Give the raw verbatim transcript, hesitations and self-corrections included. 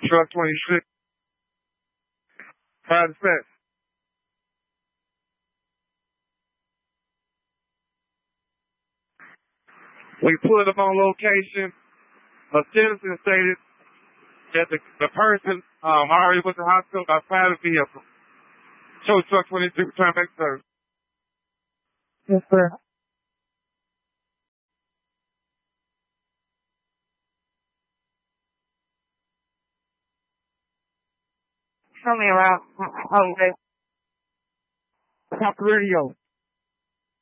Truck twenty-six. Five six. We put them on location. A citizen stated that the, the person um, already went to the hospital by private vehicle. Show truck twenty-six, return back service. Yes, sir. Show me around. Oh, okay. Talk radio.